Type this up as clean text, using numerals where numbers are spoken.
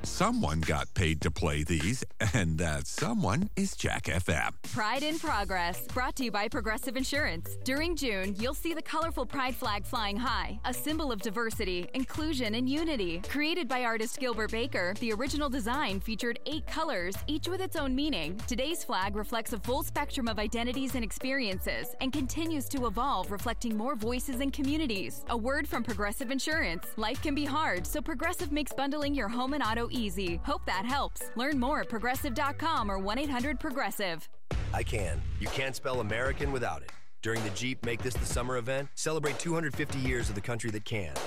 Someone got paid to play these, and that someone is Jack FM. Pride in Progress, brought to you by Progressive Insurance. During June, you'll see the colorful pride flag flying high, a symbol of diversity, inclusion, and unity. Created by artist Gilbert Baker, the original design featured 8 colors, each with its own meaning. Today's flag reflects a full spectrum of identities and experiences and continues to evolve, reflecting more voices and communities. A word from Progressive Insurance. Life can be hard, so Progressive makes bundling your home and auto easy. Hope that helps. Learn more at progressive.com or 1-800-PROGRESSIVE. I can. You can't spell American without it. During the Jeep Make This the Summer event, celebrate 250 years of the country that can.